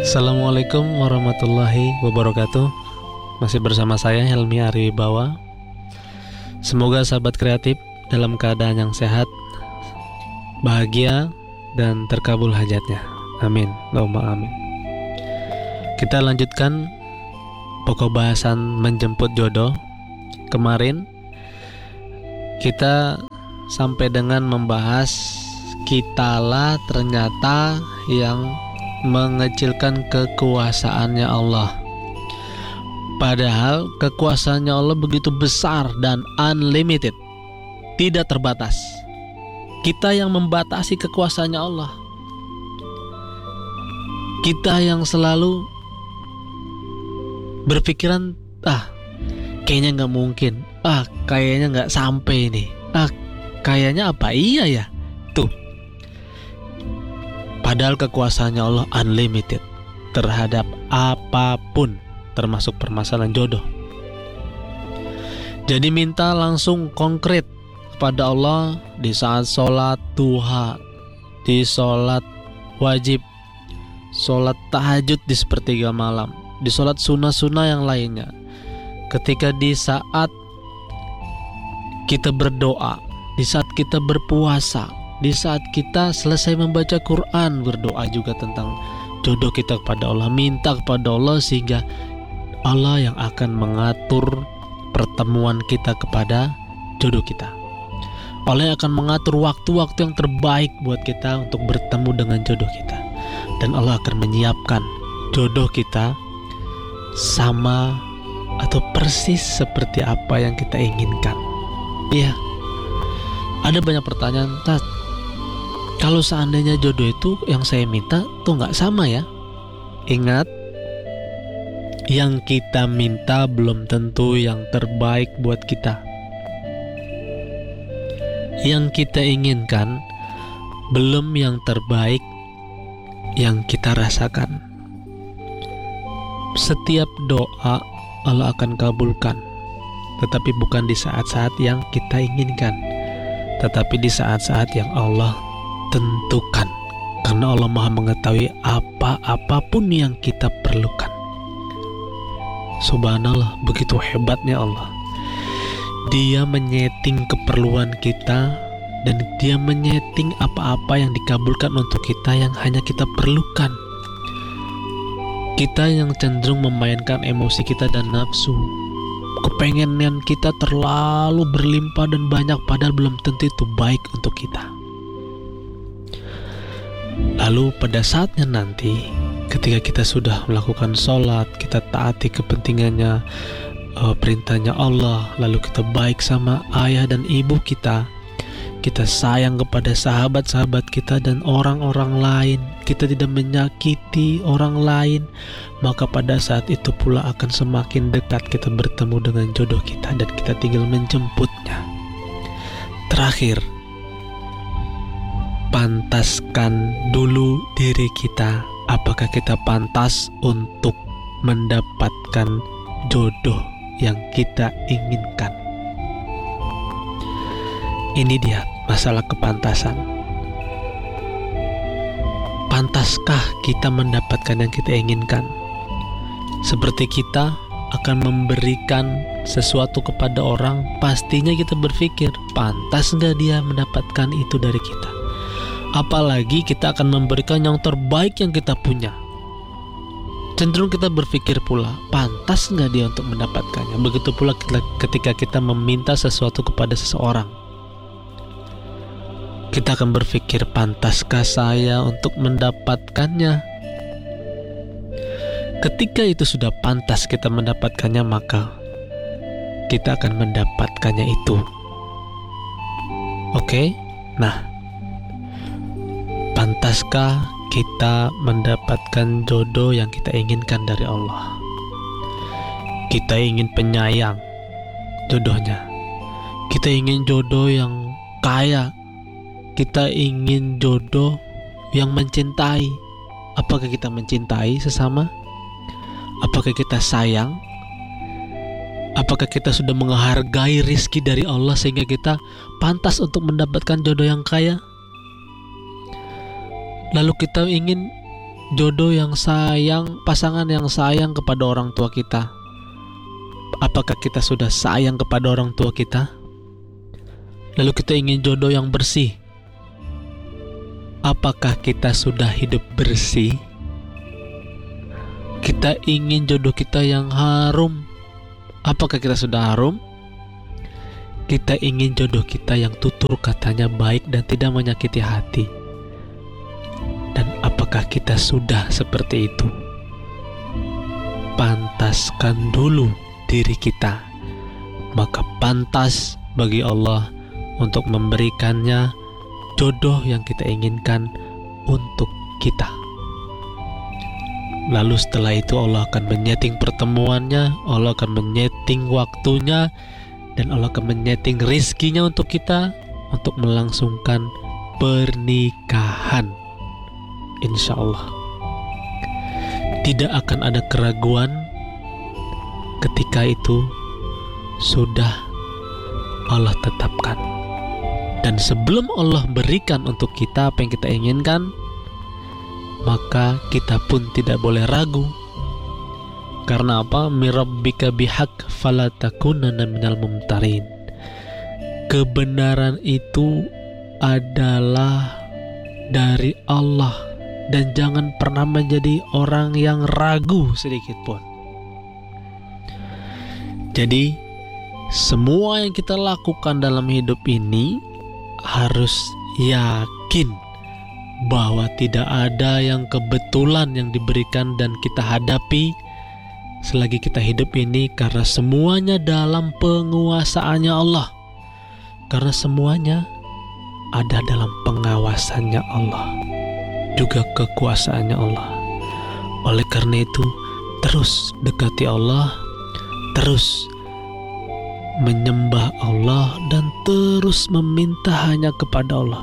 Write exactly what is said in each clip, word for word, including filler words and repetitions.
Assalamualaikum warahmatullahi wabarakatuh. Masih bersama saya Helmi Ariwibawa. Semoga sahabat kreatif dalam keadaan yang sehat, bahagia, dan terkabul hajatnya. Amin, Allahumma amin. Kita lanjutkan pokok bahasan menjemput jodoh. Kemarin kita sampai dengan membahas kitalah ternyata yang mengecilkan kekuasaannya Allah. Padahal kekuasaannya Allah begitu besar dan unlimited, tidak terbatas. Kita yang membatasi kekuasaannya Allah. Kita yang selalu berpikiran, ah kayaknya gak mungkin, ah kayaknya gak sampai nih, ah kayaknya apa iya ya. Tuh, padahal kekuasaannya Allah unlimited terhadap apapun, termasuk permasalahan jodoh. Jadi minta langsung konkret kepada Allah di saat sholat duha, di sholat wajib, sholat tahajud di sepertiga malam, di sholat sunnah-sunnah yang lainnya. Ketika di saat kita berdoa, di saat kita berpuasa, di saat kita selesai membaca Quran, berdoa juga tentang jodoh kita kepada Allah, minta kepada Allah sehingga Allah yang akan mengatur pertemuan kita kepada jodoh kita. Allah yang akan mengatur waktu-waktu yang terbaik buat kita untuk bertemu dengan jodoh kita. Dan Allah akan menyiapkan jodoh kita sama atau persis seperti apa yang kita inginkan. Iya, ada banyak pertanyaan, Tat, kalau seandainya jodoh itu yang saya minta tuh nggak sama ya? Ingat, yang kita minta belum tentu yang terbaik buat kita. Yang kita inginkan belum yang terbaik yang kita rasakan. Setiap doa Allah akan kabulkan, tetapi bukan di saat-saat yang kita inginkan, tetapi di saat-saat yang Allah tentukan, karena Allah Maha mengetahui apa-apapun yang kita perlukan. Subhanallah, begitu hebatnya Allah. Dia menyeting keperluan kita, dan Dia menyeting apa-apa yang dikabulkan untuk kita yang hanya kita perlukan. Kita yang cenderung memainkan emosi kita dan nafsu, kepengenan kita terlalu berlimpah dan banyak, padahal belum tentu itu baik untuk kita. Lalu pada saatnya nanti, ketika kita sudah melakukan sholat, kita taati kepentingannya, uh, perintahnya Allah, lalu kita baik sama ayah dan ibu kita, kita sayang kepada sahabat-sahabat kita dan orang-orang lain, kita tidak menyakiti orang lain, maka pada saat itu pula akan semakin dekat kita bertemu dengan jodoh kita dan kita tinggal menjemputnya. Terakhir, pantaskan dulu diri kita, apakah kita pantas untuk mendapatkan jodoh yang kita inginkan. Ini dia masalah kepantasan. Pantaskah kita mendapatkan yang kita inginkan? Seperti kita akan memberikan sesuatu kepada orang, pastinya kita berpikir, pantas gak dia mendapatkan itu dari kita? Apalagi kita akan memberikan yang terbaik yang kita punya. Cenderung kita berpikir pula, pantas gak dia untuk mendapatkannya? Begitu pula ketika kita meminta sesuatu kepada seseorang, kita akan berpikir, pantaskah saya untuk mendapatkannya? Ketika itu sudah pantas kita mendapatkannya, maka kita akan mendapatkannya itu. Oke? Nah, pantaskah kita mendapatkan jodoh yang kita inginkan dari Allah? Kita ingin penyayang jodohnya, kita ingin jodoh yang kaya, kita ingin jodoh yang mencintai. Apakah kita mencintai sesama? Apakah kita sayang? Apakah kita sudah menghargai rizki dari Allah sehingga kita pantas untuk mendapatkan jodoh yang kaya? Lalu kita ingin jodoh yang sayang, pasangan yang sayang kepada orang tua kita. Apakah kita sudah sayang kepada orang tua kita? Lalu kita ingin jodoh yang bersih. Apakah kita sudah hidup bersih? Kita ingin jodoh kita yang harum. Apakah kita sudah harum? Kita ingin jodoh kita yang tutur katanya baik dan tidak menyakiti hati. Dan apakah kita sudah seperti itu? Pantaskan dulu diri kita, maka pantas bagi Allah untuk memberikannya jodoh yang kita inginkan untuk kita. Lalu setelah itu Allah akan menyeting pertemuannya, Allah akan menyeting waktunya, dan Allah akan menyeting rizkinya untuk kita untuk melangsungkan pernikahan. Insya Allah tidak akan ada keraguan ketika itu sudah Allah tetapkan. Dan sebelum Allah berikan untuk kita apa yang kita inginkan, maka kita pun tidak boleh ragu. Karena apa? Mirabbika bihaq fala takunanna minal mumtarin. Kebenaran itu adalah dari Allah, dan jangan pernah menjadi orang yang ragu sedikit pun. Jadi semua yang kita lakukan dalam hidup ini harus yakin bahwa tidak ada yang kebetulan yang diberikan dan kita hadapi selagi kita hidup ini, karena semuanya dalam penguasaannya Allah, karena semuanya ada dalam pengawasannya Allah, juga kekuasaannya Allah. Oleh karena itu, terus dekati Allah, terus menyembah Allah, dan terus meminta hanya kepada Allah.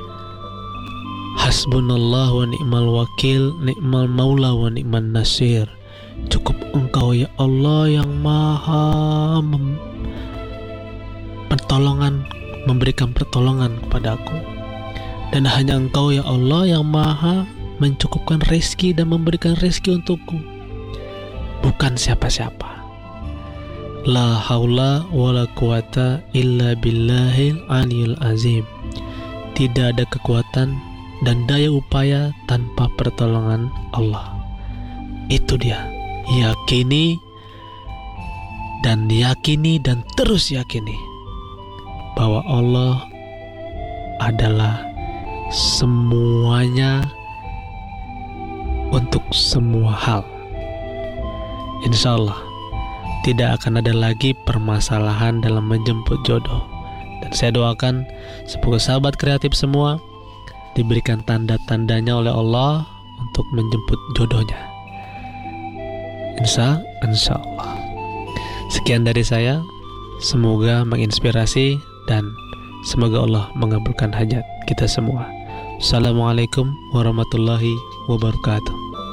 Hasbunallah wa ni'mal wakil, ni'mal maula wa ni'man nasir. Cukup Engkau ya Allah yang maha mem- pertolongan, memberikan pertolongan kepadaku, dan hanya Engkau ya Allah yang maha mencukupkan rezeki dan memberikan rezeki untukku, bukan siapa-siapa. La haula wala quwata illa billahil aliyil azim. Tidak ada kekuatan dan daya upaya tanpa pertolongan Allah. Itu dia. Yakini dan yakini dan terus yakini bahwa Allah adalah semuanya untuk semua hal. Insya Allah tidak akan ada lagi permasalahan dalam menjemput jodoh. Dan saya doakan semoga sahabat kreatif semua diberikan tanda-tandanya oleh Allah untuk menjemput jodohnya. Insya, insya Allah. Sekian dari saya. Semoga menginspirasi dan semoga Allah mengabulkan hajat kita semua. Assalamualaikum warahmatullahi wabarakatuh.